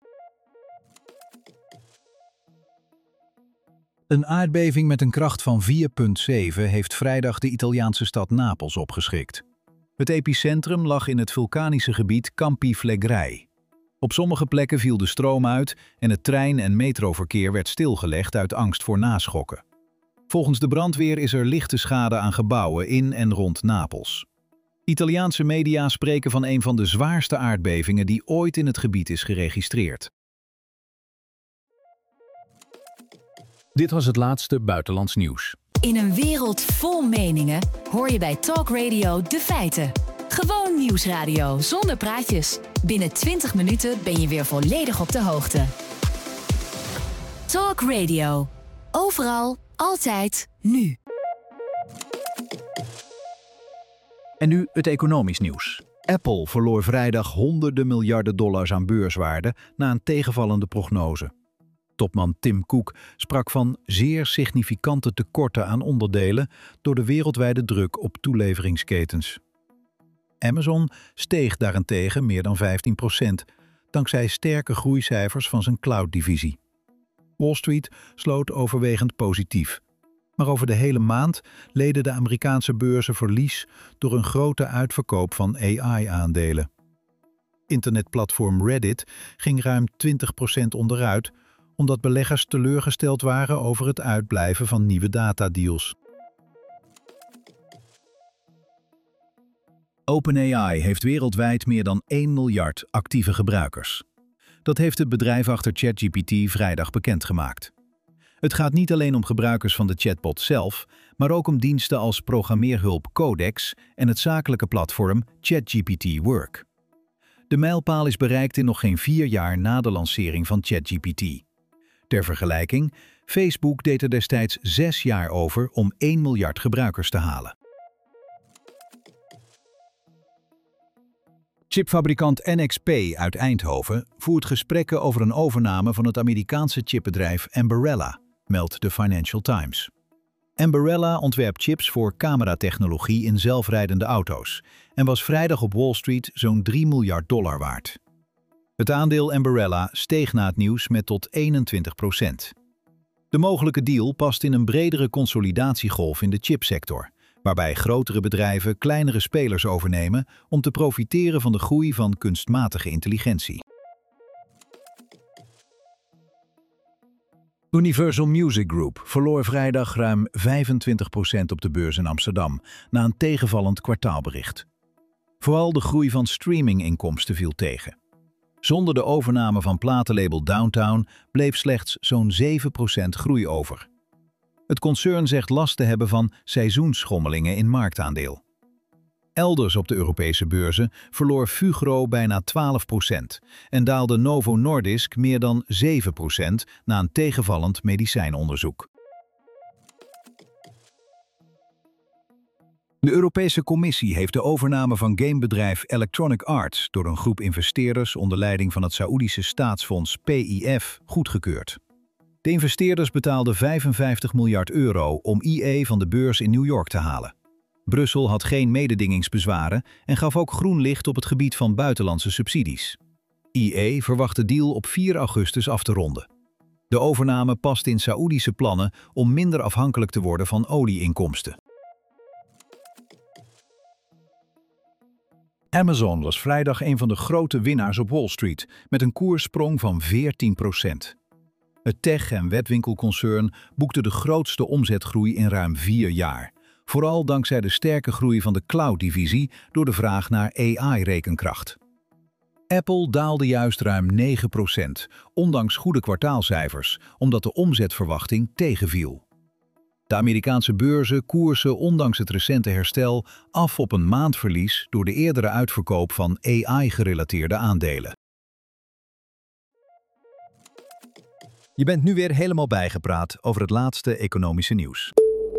Een aardbeving met een kracht van vier komma zeven heeft vrijdag de Italiaanse stad Napels opgeschrikt. Het epicentrum lag in het vulkanische gebied Campi Flegrei. Op sommige plekken viel de stroom uit en het trein- en metroverkeer werd stilgelegd uit angst voor naschokken. Volgens de brandweer is er lichte schade aan gebouwen in en rond Napels. Italiaanse media spreken van een van de zwaarste aardbevingen die ooit in het gebied is geregistreerd. Dit was het laatste buitenlands nieuws. In een wereld vol meningen hoor je bij Talk Radio de feiten. Gewoon nieuwsradio zonder praatjes. Binnen twintig minuten ben je weer volledig op de hoogte. Talk Radio. Overal, altijd, nu. En nu het economisch nieuws. Apple verloor vrijdag honderden miljarden dollars aan beurswaarde na een tegenvallende prognose. Topman Tim Cook sprak van zeer significante tekorten aan onderdelen door de wereldwijde druk op toeleveringsketens. Amazon steeg daarentegen meer dan vijftien procent, dankzij sterke groeicijfers van zijn cloud-divisie. Wall Street sloot overwegend positief. Maar over de hele maand leden de Amerikaanse beurzen verlies door een grote uitverkoop van A I-aandelen. Internetplatform Reddit ging ruim twintig procent onderuit, omdat beleggers teleurgesteld waren over het uitblijven van nieuwe datadeals. OpenAI heeft wereldwijd meer dan één miljard actieve gebruikers. Dat heeft het bedrijf achter ChatGPT vrijdag bekendgemaakt. Het gaat niet alleen om gebruikers van de chatbot zelf, maar ook om diensten als programmeerhulp Codex en het zakelijke platform ChatGPT Work. De mijlpaal is bereikt in nog geen vier jaar na de lancering van ChatGPT. Ter vergelijking, Facebook deed er destijds zes jaar over om één miljard gebruikers te halen. Chipfabrikant N X P uit Eindhoven voert gesprekken over een overname van het Amerikaanse chipbedrijf Ambarella, meldt de Financial Times. Ambarella ontwerpt chips voor cameratechnologie in zelfrijdende auto's en was vrijdag op Wall Street zo'n drie miljard dollar waard. Het aandeel Ambarella steeg na het nieuws met tot eenentwintig procent. De mogelijke deal past in een bredere consolidatiegolf in de chipsector, waarbij grotere bedrijven kleinere spelers overnemen om te profiteren van de groei van kunstmatige intelligentie. Universal Music Group verloor vrijdag ruim vijfentwintig procent op de beurs in Amsterdam na een tegenvallend kwartaalbericht. Vooral de groei van streaminginkomsten viel tegen. Zonder de overname van platenlabel Downtown bleef slechts zo'n zeven procent groei over. Het concern zegt last te hebben van seizoensschommelingen in marktaandeel. Elders op de Europese beurzen verloor Fugro bijna twaalf procent en daalde Novo Nordisk meer dan zeven procent na een tegenvallend medicijnonderzoek. De Europese Commissie heeft de overname van gamebedrijf Electronic Arts door een groep investeerders onder leiding van het Saoedische staatsfonds P I F goedgekeurd. De investeerders betaalden vijfenvijftig miljard euro om I E van de beurs in New York te halen. Brussel had geen mededingingsbezwaren en gaf ook groen licht op het gebied van buitenlandse subsidies. I E verwacht de deal op vier augustus af te ronden. De overname past in Saoedische plannen om minder afhankelijk te worden van olieinkomsten. Amazon was vrijdag een van de grote winnaars op Wall Street met een koerssprong van veertien procent. Het tech- en webwinkelconcern boekte de grootste omzetgroei in ruim vier jaar. Vooral dankzij de sterke groei van de cloud-divisie door de vraag naar A I-rekenkracht. Apple daalde juist ruim negen procent, ondanks goede kwartaalcijfers, omdat de omzetverwachting tegenviel. De Amerikaanse beurzen koersen ondanks het recente herstel af op een maandverlies door de eerdere uitverkoop van A I-gerelateerde aandelen. Je bent nu weer helemaal bijgepraat over het laatste economische nieuws.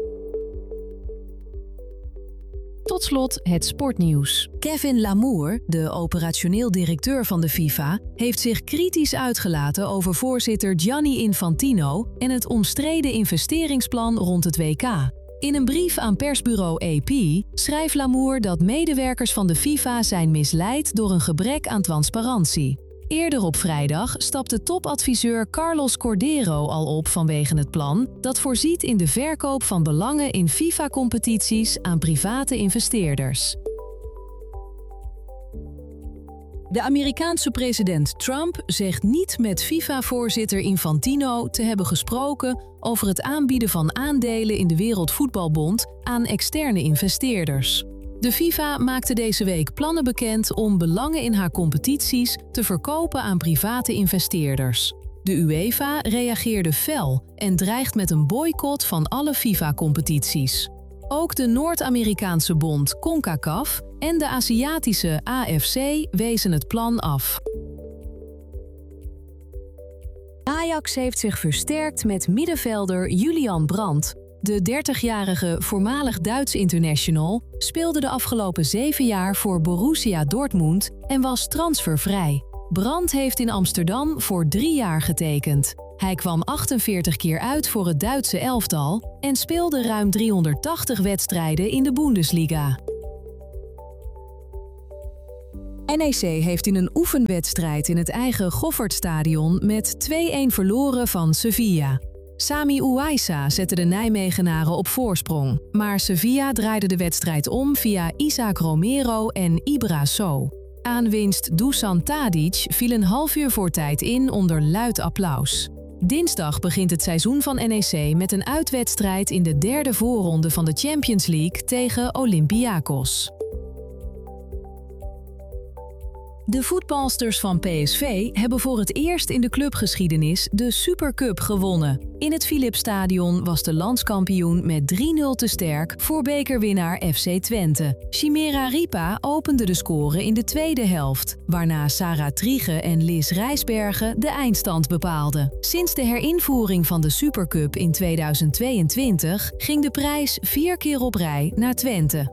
Tot slot het sportnieuws. Kevin Lamour, de operationeel directeur van de FIFA, heeft zich kritisch uitgelaten over voorzitter Gianni Infantino en het omstreden investeringsplan rond het W K. In een brief aan persbureau A P schrijft Lamour dat medewerkers van de FIFA zijn misleid door een gebrek aan transparantie. Eerder op vrijdag stapte topadviseur Carlos Cordero al op vanwege het plan dat voorziet in de verkoop van belangen in FIFA-competities aan private investeerders. De Amerikaanse president Trump zegt niet met FIFA-voorzitter Infantino te hebben gesproken over het aanbieden van aandelen in de Wereldvoetbalbond aan externe investeerders. De FIFA maakte deze week plannen bekend om belangen in haar competities te verkopen aan private investeerders. De UEFA reageerde fel en dreigt met een boycott van alle FIFA-competities. Ook de Noord-Amerikaanse bond CONCACAF en de Aziatische A F C wezen het plan af. Ajax heeft zich versterkt met middenvelder Julian Brandt. De dertigjarige voormalig Duits international speelde de afgelopen zeven jaar voor Borussia Dortmund en was transfervrij. Brandt heeft in Amsterdam voor drie jaar getekend. Hij kwam achtenveertig keer uit voor het Duitse elftal en speelde ruim driehonderdtachtig wedstrijden in de Bundesliga. N E C heeft in een oefenwedstrijd in het eigen Goffertstadion met twee-een verloren van Sevilla. Sami Ouaissa zette de Nijmegenaren op voorsprong, maar Sevilla draaide de wedstrijd om via Isaac Romero en Ibra Sow. Aanwinst Dusan Tadic viel een half uur voor tijd in onder luid applaus. Dinsdag begint het seizoen van N E C met een uitwedstrijd in de derde voorronde van de Champions League tegen Olympiakos. De voetbalsters van P S V hebben voor het eerst in de clubgeschiedenis de Supercup gewonnen. In het Philipsstadion was de landskampioen met drie nul te sterk voor bekerwinnaar F C Twente. Chimera Ripa opende de score in de tweede helft, waarna Sarah Triege en Liz Rijsbergen de eindstand bepaalden. Sinds de herinvoering van de Supercup in tweeduizend tweeëntwintig ging de prijs vier keer op rij naar Twente.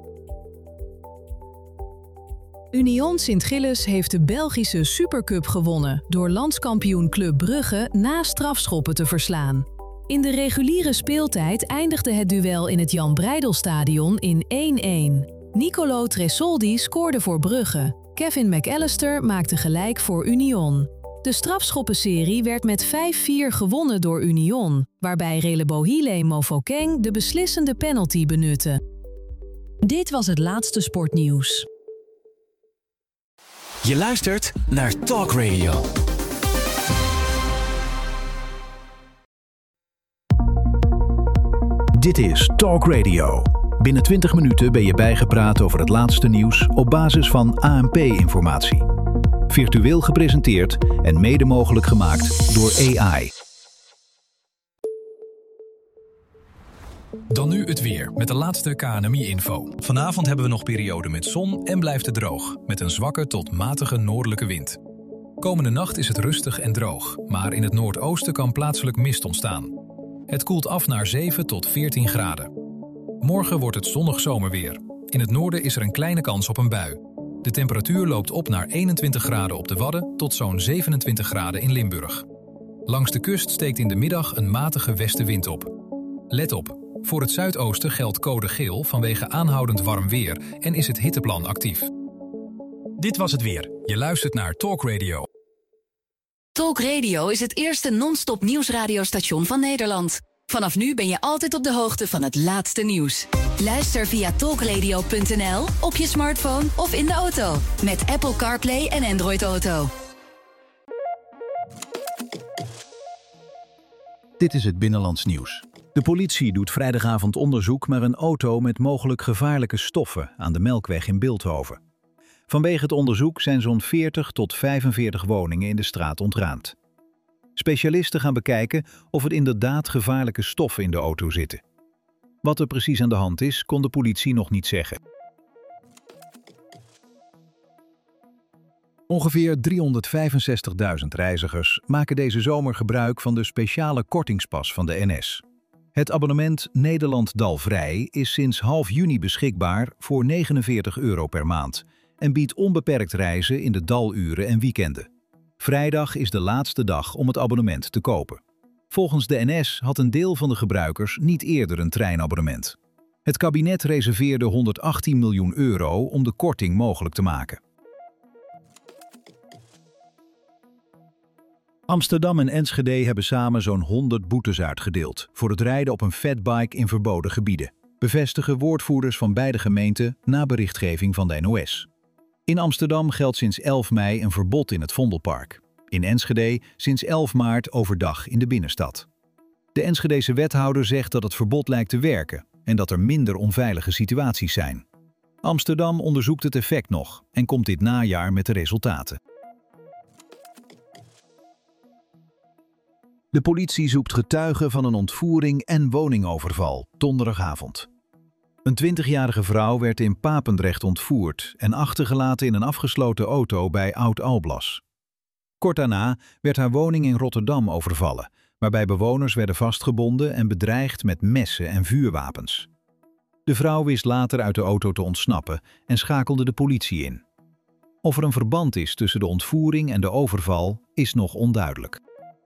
Union Sint-Gilles heeft de Belgische Supercup gewonnen door landskampioen Club Brugge na strafschoppen te verslaan. In de reguliere speeltijd eindigde het duel in het Jan Breidelstadion in één-één. Nicolo Tresoldi scoorde voor Brugge. Kevin McAllister maakte gelijk voor Union. De strafschoppenserie werd met vijf vier gewonnen door Union, waarbij Relebohile Mofokeng de beslissende penalty benutte. Dit was het laatste sportnieuws. Je luistert naar Talk Radio. Dit is Talk Radio. Binnen twintig minuten ben je bijgepraat over het laatste nieuws op basis van A N P-informatie. Virtueel gepresenteerd en mede mogelijk gemaakt door A I. Dan nu het weer, met de laatste K N M I-info. Vanavond hebben we nog perioden met zon en blijft het droog, met een zwakke tot matige noordelijke wind. Komende nacht is het rustig en droog, maar in het noordoosten kan plaatselijk mist ontstaan. Het koelt af naar zeven tot veertien graden. Morgen wordt het zonnig zomerweer. In het noorden is er een kleine kans op een bui. De temperatuur loopt op naar eenentwintig graden op de Wadden tot zo'n zevenentwintig graden in Limburg. Langs de kust steekt in de middag een matige westenwind op. Let op. Voor het zuidoosten geldt code geel vanwege aanhoudend warm weer en is het hitteplan actief. Dit was het weer. Je luistert naar Talk Radio. Talk Radio is het eerste non-stop nieuwsradiostation van Nederland. Vanaf nu ben je altijd op de hoogte van het laatste nieuws. Luister via talkradio punt n l, op je smartphone of in de auto. Met Apple CarPlay en Android Auto. Dit is het Binnenlands Nieuws. De politie doet vrijdagavond onderzoek naar een auto met mogelijk gevaarlijke stoffen aan de Melkweg in Bilthoven. Vanwege het onderzoek zijn zo'n veertig tot vijfenveertig woningen in de straat ontruimd. Specialisten gaan bekijken of er inderdaad gevaarlijke stoffen in de auto zitten. Wat er precies aan de hand is, kon de politie nog niet zeggen. Ongeveer driehonderdvijfenzestigduizend reizigers maken deze zomer gebruik van de speciale kortingspas van de N S. Het abonnement Nederland Dalvrij is sinds half juni beschikbaar voor negenenveertig euro per maand en biedt onbeperkt reizen in de daluren en weekenden. Vrijdag is de laatste dag om het abonnement te kopen. Volgens de N S had een deel van de gebruikers niet eerder een treinabonnement. Het kabinet reserveerde honderdachttien miljoen euro om de korting mogelijk te maken. Amsterdam en Enschede hebben samen zo'n honderd boetes uitgedeeld voor het rijden op een fatbike in verboden gebieden, bevestigen woordvoerders van beide gemeenten na berichtgeving van de N O S. In Amsterdam geldt sinds elf mei een verbod in het Vondelpark. In Enschede sinds elf maart overdag in de binnenstad. De Enschedese wethouder zegt dat het verbod lijkt te werken en dat er minder onveilige situaties zijn. Amsterdam onderzoekt het effect nog en komt dit najaar met de resultaten. De politie zoekt getuigen van een ontvoering en woningoverval donderdagavond. Een twintigjarige vrouw werd in Papendrecht ontvoerd en achtergelaten in een afgesloten auto bij Oud-Alblas. Kort daarna werd haar woning in Rotterdam overvallen, waarbij bewoners werden vastgebonden en bedreigd met messen en vuurwapens. De vrouw wist later uit de auto te ontsnappen en schakelde de politie in. Of er een verband is tussen de ontvoering en de overval is nog onduidelijk.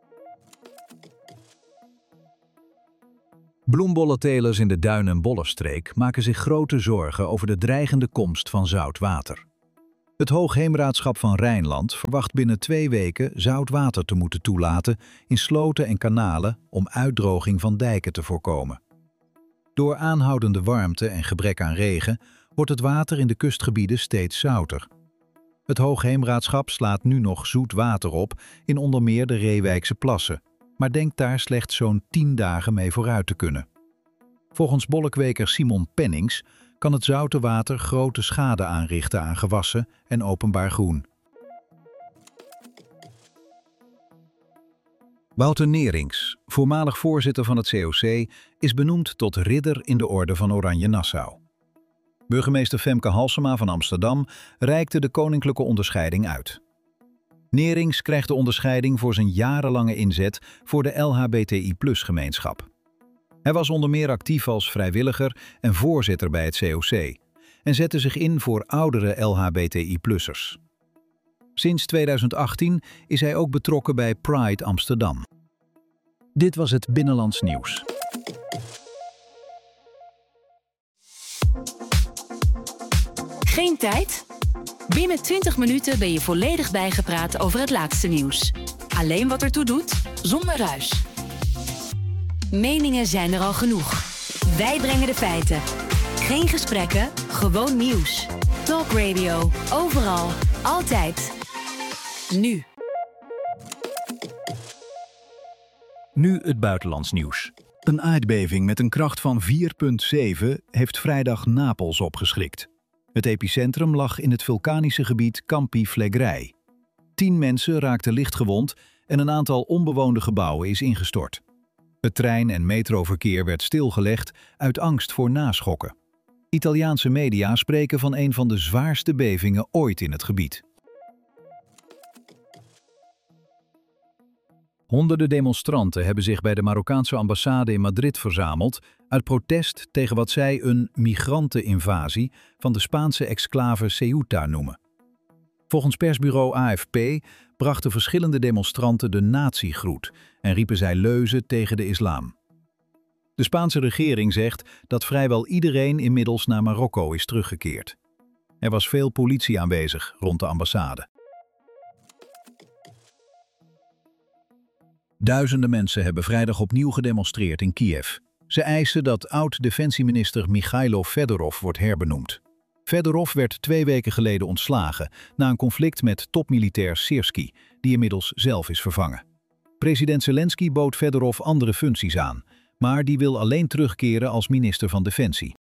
Bloembollentelers in de Duin- en Bollenstreek maken zich grote zorgen over de dreigende komst van zout water. Het Hoogheemraadschap van Rijnland verwacht binnen twee weken zout water te moeten toelaten in sloten en kanalen om uitdroging van dijken te voorkomen. Door aanhoudende warmte en gebrek aan regen wordt het water in de kustgebieden steeds zouter. Het Hoogheemraadschap slaat nu nog zoet water op in onder meer de Reewijkse plassen, maar denkt daar slechts zo'n tien dagen mee vooruit te kunnen. Volgens bollenkweker Simon Pennings kan het zoute water grote schade aanrichten aan gewassen en openbaar groen. Wouter Neerings, voormalig voorzitter van het C O C, is benoemd tot ridder in de Orde van Oranje-Nassau. Burgemeester Femke Halsema van Amsterdam reikte de koninklijke onderscheiding uit. Neerings krijgt de onderscheiding voor zijn jarenlange inzet voor de L H B T I plus gemeenschap. Hij was onder meer actief als vrijwilliger en voorzitter bij het C O C en zette zich in voor oudere L H B T I plussers. Sinds tweeduizend achttien is hij ook betrokken bij Pride Amsterdam. Dit was het Binnenlands Nieuws. Geen tijd? Binnen twintig minuten ben je volledig bijgepraat over het laatste nieuws. Alleen wat ertoe doet, zonder ruis. Meningen zijn er al genoeg. Wij brengen de feiten. Geen gesprekken, gewoon nieuws. Talk Radio, overal, altijd. Nu. Nu het buitenlands nieuws. Een aardbeving met een kracht van vier komma zeven heeft vrijdag Napels opgeschrikt. Het epicentrum lag in het vulkanische gebied Campi Flegrei. Tien mensen raakten lichtgewond en een aantal onbewoonde gebouwen is ingestort. Het trein- en metroverkeer werd stilgelegd uit angst voor naschokken. Italiaanse media spreken van een van de zwaarste bevingen ooit in het gebied. Honderden demonstranten hebben zich bij de Marokkaanse ambassade in Madrid verzameld uit protest tegen wat zij een migranteninvasie van de Spaanse exclave Ceuta noemen. Volgens persbureau A F P brachten verschillende demonstranten de nazi-groet en riepen zij leuzen tegen de islam. De Spaanse regering zegt dat vrijwel iedereen inmiddels naar Marokko is teruggekeerd. Er was veel politie aanwezig rond de ambassade. Duizenden mensen hebben vrijdag opnieuw gedemonstreerd in Kiev. Ze eisen dat oud-defensieminister Michailo Fedorov wordt herbenoemd. Fedorov werd twee weken geleden ontslagen na een conflict met topmilitair Sirski, die inmiddels zelf is vervangen. President Zelensky bood Fedorov andere functies aan, maar die wil alleen terugkeren als minister van Defensie.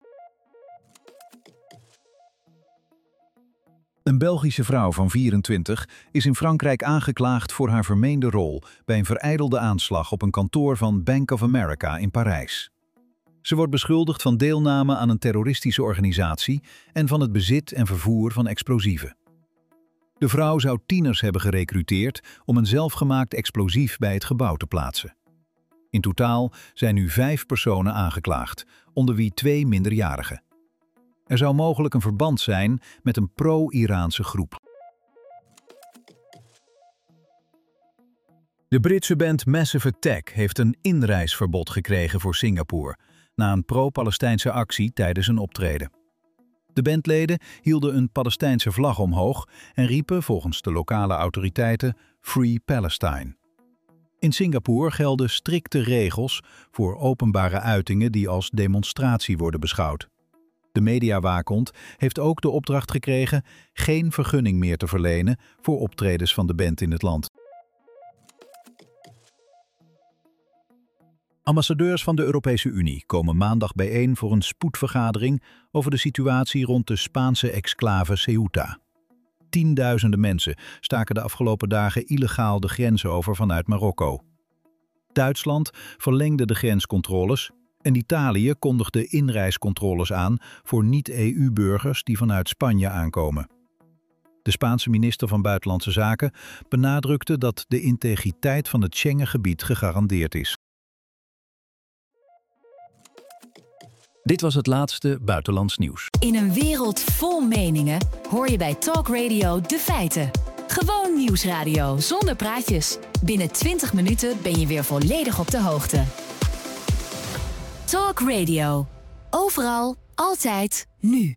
Een Belgische vrouw van vierentwintig is in Frankrijk aangeklaagd voor haar vermeende rol bij een verijdelde aanslag op een kantoor van Bank of America in Parijs. Ze wordt beschuldigd van deelname aan een terroristische organisatie en van het bezit en vervoer van explosieven. De vrouw zou tieners hebben gerekruteerd om een zelfgemaakt explosief bij het gebouw te plaatsen. In totaal zijn nu vijf personen aangeklaagd, onder wie twee minderjarigen. Er zou mogelijk een verband zijn met een pro-Iraanse groep. De Britse band Massive Attack heeft een inreisverbod gekregen voor Singapore na een pro-Palestijnse actie tijdens een optreden. De bandleden hielden een Palestijnse vlag omhoog en riepen volgens de lokale autoriteiten Free Palestine. In Singapore gelden strikte regels voor openbare uitingen die als demonstratie worden beschouwd. De mediawaakhond heeft ook de opdracht gekregen geen vergunning meer te verlenen voor optredens van de band in het land. Ambassadeurs van de Europese Unie komen maandag bijeen voor een spoedvergadering over de situatie rond de Spaanse exclave Ceuta. Tienduizenden mensen staken de afgelopen dagen illegaal de grens over vanuit Marokko. Duitsland verlengde de grenscontroles En Italië kondigde inreiscontroles aan voor niet-E U-burgers die vanuit Spanje aankomen. De Spaanse minister van Buitenlandse Zaken benadrukte dat de integriteit van het Schengengebied gegarandeerd is. Dit was het laatste buitenlands nieuws. In een wereld vol meningen hoor je bij Talk Radio de feiten. Gewoon nieuwsradio zonder praatjes. Binnen twintig minuten ben je weer volledig op de hoogte. Talk Radio. Overal, altijd, nu.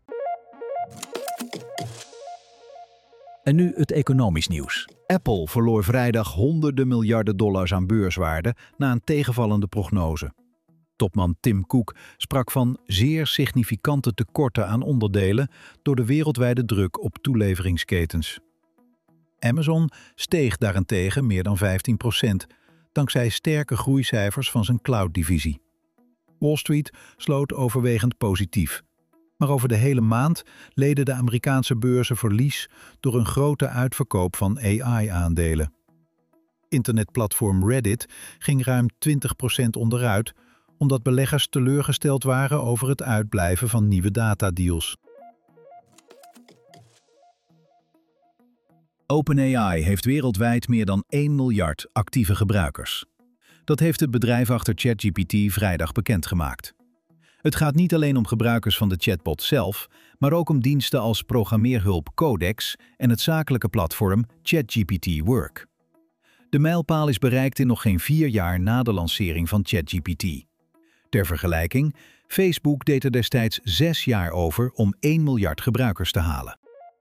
En nu het economisch nieuws. Apple verloor vrijdag honderden miljarden dollars aan beurswaarde na een tegenvallende prognose. Topman Tim Cook sprak van zeer significante tekorten aan onderdelen door de wereldwijde druk op toeleveringsketens. Amazon steeg daarentegen meer dan vijftien procent, dankzij sterke groeicijfers van zijn cloud-divisie. Wall Street sloot overwegend positief. Maar over de hele maand leden de Amerikaanse beurzen verlies door een grote uitverkoop van A I-aandelen. Internetplatform Reddit ging ruim twintig procent onderuit, omdat beleggers teleurgesteld waren over het uitblijven van nieuwe datadeals. OpenAI heeft wereldwijd meer dan één miljard actieve gebruikers. Dat heeft het bedrijf achter ChatGPT vrijdag bekendgemaakt. Het gaat niet alleen om gebruikers van de chatbot zelf, maar ook om diensten als programmeerhulp Codex en het zakelijke platform ChatGPT Work. De mijlpaal is bereikt in nog geen vier jaar na de lancering van ChatGPT. Ter vergelijking, Facebook deed er destijds zes jaar over om één miljard gebruikers te halen.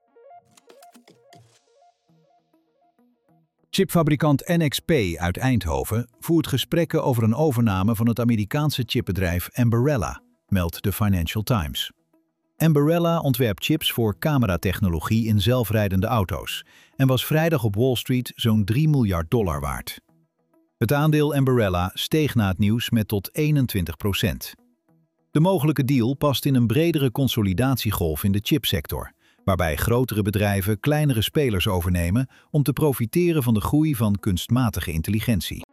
Chipfabrikant N X P uit Eindhoven voert gesprekken over een overname van het Amerikaanse chipbedrijf Ambarella, meldt de Financial Times. Ambarella ontwerpt chips voor cameratechnologie in zelfrijdende auto's en was vrijdag op Wall Street zo'n drie miljard dollar waard. Het aandeel Ambarella steeg na het nieuws met tot eenentwintig procent. De mogelijke deal past in een bredere consolidatiegolf in de chipsector, waarbij grotere bedrijven kleinere spelers overnemen om te profiteren van de groei van kunstmatige intelligentie.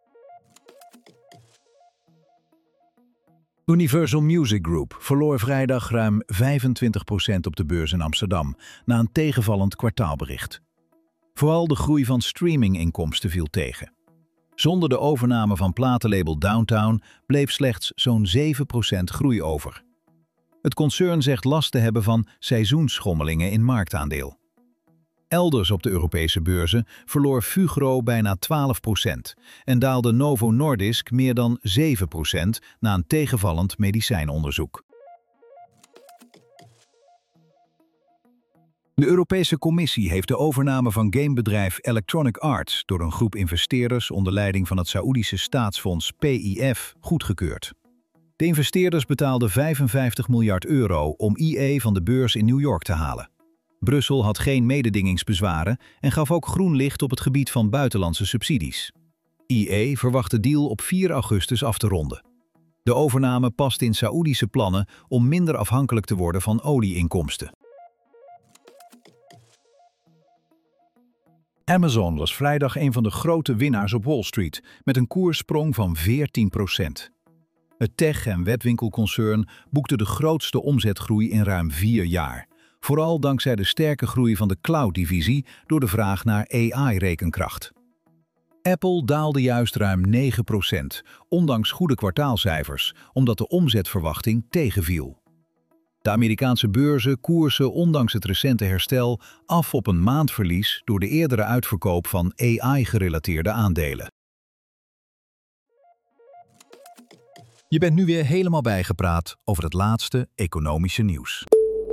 Universal Music Group verloor vrijdag ruim vijfentwintig procent op de beurs in Amsterdam na een tegenvallend kwartaalbericht. Vooral de groei van streaminginkomsten viel tegen. Zonder de overname van platenlabel Downtown bleef slechts zo'n zeven procent groei over. Het concern zegt last te hebben van seizoensschommelingen in marktaandeel. Elders op de Europese beurzen verloor Fugro bijna twaalf procent en daalde Novo Nordisk meer dan zeven procent na een tegenvallend medicijnonderzoek. De Europese Commissie heeft de overname van gamebedrijf Electronic Arts door een groep investeerders onder leiding van het Saoedische staatsfonds P I F goedgekeurd. De investeerders betaalden vijfenvijftig miljard euro om I E van de beurs in New York te halen. Brussel had geen mededingingsbezwaren en gaf ook groen licht op het gebied van buitenlandse subsidies. I E verwacht de deal op vier augustus af te ronden. De overname past in Saoedische plannen om minder afhankelijk te worden van olieinkomsten. Amazon was vrijdag een van de grote winnaars op Wall Street met een koerssprong van veertien procent. Het tech- en webwinkelconcern boekte de grootste omzetgroei in ruim vier jaar. Vooral dankzij de sterke groei van de cloud-divisie door de vraag naar A I-rekenkracht. Apple daalde juist ruim negen procent, ondanks goede kwartaalcijfers, omdat de omzetverwachting tegenviel. De Amerikaanse beurzen koersen ondanks het recente herstel af op een maandverlies door de eerdere uitverkoop van A I-gerelateerde aandelen. Je bent nu weer helemaal bijgepraat over het laatste economische nieuws.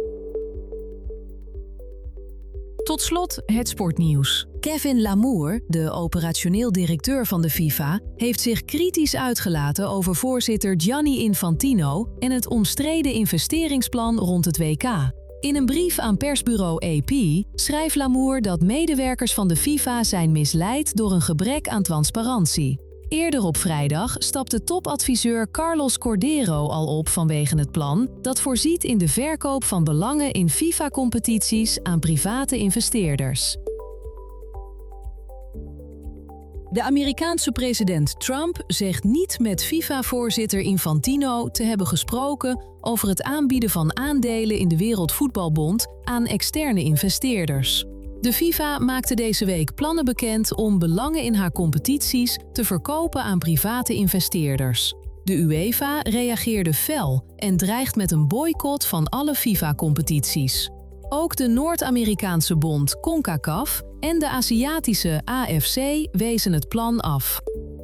Tot slot het sportnieuws. Kevin Lamour, de operationeel directeur van de FIFA, heeft zich kritisch uitgelaten over voorzitter Gianni Infantino en het omstreden investeringsplan rond het W K. In een brief aan persbureau A P schrijft Lamour dat medewerkers van de FIFA zijn misleid door een gebrek aan transparantie. Eerder op vrijdag stapte topadviseur Carlos Cordero al op vanwege het plan dat voorziet in de verkoop van belangen in FIFA-competities aan private investeerders. De Amerikaanse president Trump zegt niet met FIFA-voorzitter Infantino te hebben gesproken over het aanbieden van aandelen in de Wereldvoetbalbond aan externe investeerders. De FIFA maakte deze week plannen bekend om belangen in haar competities te verkopen aan private investeerders. De UEFA reageerde fel en dreigt met een boycott van alle FIFA-competities. Ook de Noord-Amerikaanse bond CONCACAF en de Aziatische A F C wezen het plan af.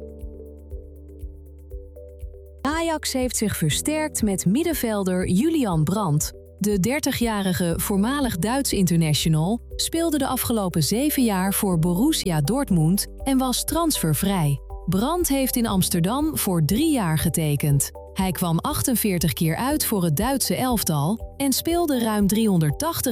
Ajax heeft zich versterkt met middenvelder Julian Brandt. De dertigjarige voormalig Duits international speelde de afgelopen zeven jaar voor Borussia Dortmund en was transfervrij. Brandt heeft in Amsterdam voor drie jaar getekend. Hij kwam achtenveertig keer uit voor het Duitse elftal en speelde ruim driehonderdtachtig